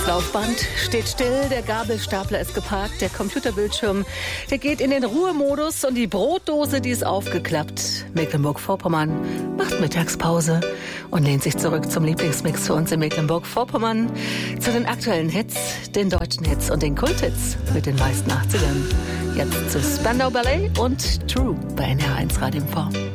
Laufband steht still, der Gabelstapler ist geparkt, der Computerbildschirm, der geht in den Ruhemodus und die Brotdose, die ist aufgeklappt. Mecklenburg-Vorpommern macht Mittagspause und lehnt sich zurück zum Lieblingsmix für uns in Mecklenburg-Vorpommern, zu den aktuellen Hits, den deutschen Hits und den Kulthits mit den meisten 80ern. Jetzt zu Spandau Ballet und True bei NR1 Radio MV.